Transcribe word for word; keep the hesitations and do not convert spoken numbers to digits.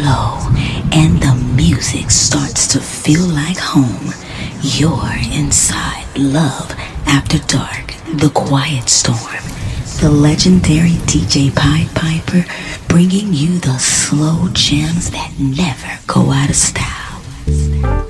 low and the music starts to feel like home, you're inside Love After Dark, The Quiet Storm. The legendary D J Pied Piper bringing you the slow gems that never go out of style.